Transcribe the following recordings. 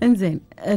انزين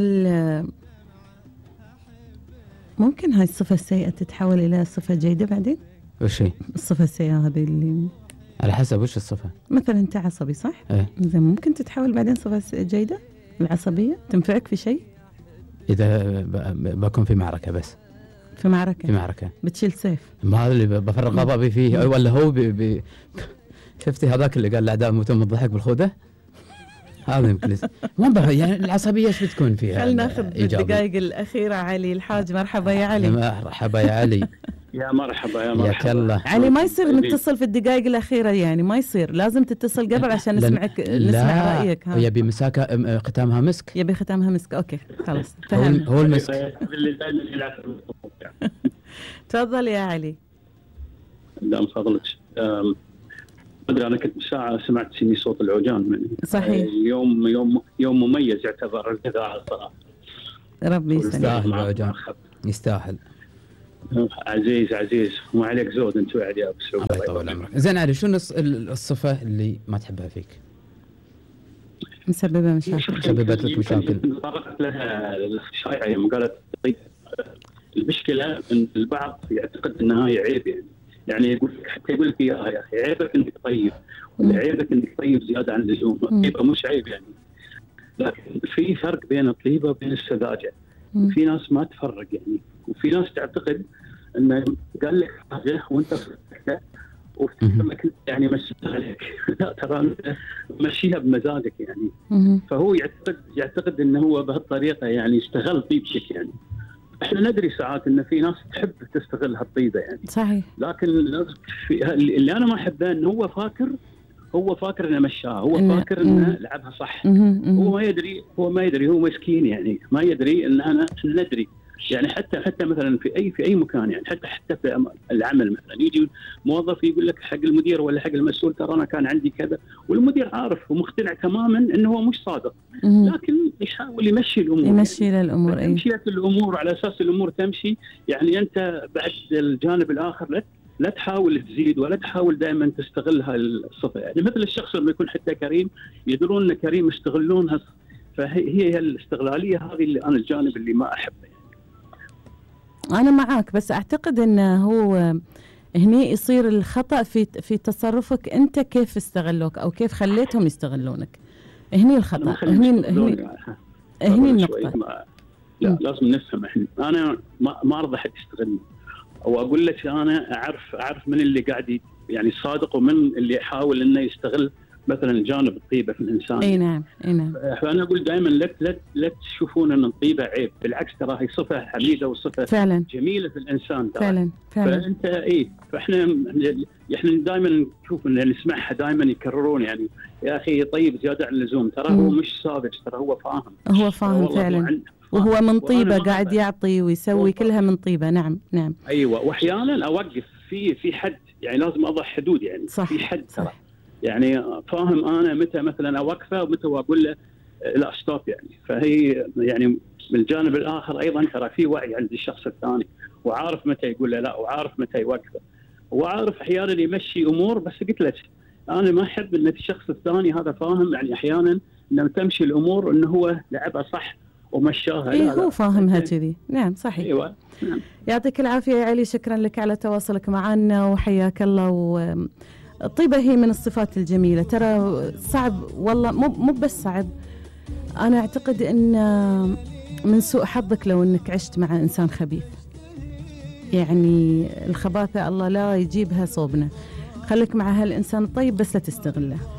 ممكن هاي الصفة السيئة تتحول إلى صفة جيدة بعدين؟ وش هي؟ الصفة السيئة هذه اللي على حسب وش الصفة. مثلا أنت عصبي صح؟ ايه. زين ممكن تتحول بعدين صفة جيدة؟ العصبية تنفعك في شيء؟ إذا بكون في معركة بس. في معركة؟ في معركة بتشيل سيف؟ ما هذا اللي بفرغ غضبي فيه ولا هو شفتي هذاك اللي قال الأعداء موتون من الضحك بالخودة؟ هذا يمكن يعني العصبية ايش بتكون فيها؟ خلينا ناخذ بالدقائق الأخيرة علي الحاج. مرحبا يا علي. مرحبا يا علي. يا مرحبا يا مرحبا. ياك الله. علي ما يصير نتصل في الدقائق الأخيرة، يعني ما يصير، لازم تتصل قبل عشان نسمعك نسمع رأيك. ها يبي مساكة ختامها مسك. يبي ختامها مسك. أوكي خلاص فهمنا. هو المسك. تفضل يا علي. لا من فضلك. أدري أنا كنت ساعة سمعت سيني صوت العوجان. صحيح. يوم مميز يعتبر الإذاعة الصراحة. ربي يسلمك. يستاهل العوجان. يستاهل. عزيز وما عليك زود أنت وعد يا أبو سعود. الله يطول عمرك. زين علي شنو الصفة اللي ما تحبها فيك؟ مسببة مشاكل. سببت لك مشاكل. ضربت لها شائعة يوم قالت المشكلة إن البعض يعتقد أنها هي عيب يعني يقول حتى يقول لك يا أخي عيبك إنك طيب ولا عيبك إنك طيب زيادة عن اللزوم. الطيبة مش عيب يعني، لكن في فرق بين الطيبة وبين السذاجة. في ناس ما تفرق يعني، وفي ناس تعتقد إنه قال لك حاجة وأنت صدقته وفهمك يعني مشيها عليك. لا ترى أنت مشيها بمزاجك يعني. فهو يعتقد إنه هو بهالطريقة يعني يستغل طيبتك يعني. احنا ندري ساعات ان في ناس تحب تستغل هالطيبه يعني. صحيح. لكن اللي انا ما احبه انه هو فاكر انه مشاها، هو فاكر انه لعبها صح. هو ما يدري هو مسكين يعني، ما يدري ان احنا ندري يعني. حتى مثلا في اي مكان يعني، حتى في العمل مثلا يجي موظف يقول لك حق المدير ولا حق المسؤول ترى انا كان عندي كذا، والمدير عارف ومقتنع تماما انه هو مش صادق، لكن يحاول يمشي الامور، الامور تمشيت الامور على اساس الامور تمشي يعني. انت بعد الجانب الاخر لا تحاول تزيد ولا تحاول دائما تستغل هالصفه يعني. مثل الشخص لما يكون حتى كريم يدرون انه كريم يستغلونها، فهي الاستغلاليه هذه اللي انا الجانب اللي ما احبه يعني. أنا معاك، بس أعتقد أنه هو هني يصير الخطأ في تصرفك أنت، كيف استغلوك أو كيف خليتهم يستغلونك. هني الخطأ، هني النقطة. لا لازم نفهم احنا. أنا ما أرضى حد يستغلني، أو أقول لك أنا أعرف من اللي قاعد يعني صادق ومن اللي يحاول إنه يستغل مثلا جانب الطيبة في الإنسان. اي نعم. فأنا أقول دائما لا تشوفون أن الطيبة عيب، بالعكس ترى هي صفة حميدة وصفة فعلا جميلة في الإنسان ترى. فعلا. فأنت فإحنا دائما نشوف إن نسمعها دائما يكررون يعني يا أخي طيب زيادة عن اللزوم، ترى هو مش ساذج، ترى هو فاهم فعلا، وهو من طيبة قاعد يعطي ويسوي كلها من طيبة. نعم. أيوة. وأحيانا أوقف في حد يعني، لازم أضع حدود يعني. صح. في حد ترى يعني فاهم أنا متى مثلا أوقفه ومتى أقول له لا ستوب يعني. فهي يعني من الجانب الآخر أيضا ترى في وعي عند الشخص الثاني، وعارف متى يقول له لا، وعارف متى يوقفه، وعارف أحيانا يمشي أمور. بس قلت لك أنا ما أحب أن الشخص الثاني هذا فاهم يعني أحيانا أنه تمشي الأمور أنه هو لعبها صح ومشاها. هو فاهمها كذي. نعم صحيح. أيوة. نعم. يعطيك العافية يا علي، شكرا لك على تواصلك معنا وحياك الله. الطيبة هي من الصفات الجميلة، ترى صعب والله، مو بس صعب، أنا أعتقد أن من سوء حظك لو أنك عشت مع إنسان خبيث يعني. الخباثة الله لا يجيبها صوبنا. خليك مع هالإنسان الطيب بس لا تستغله.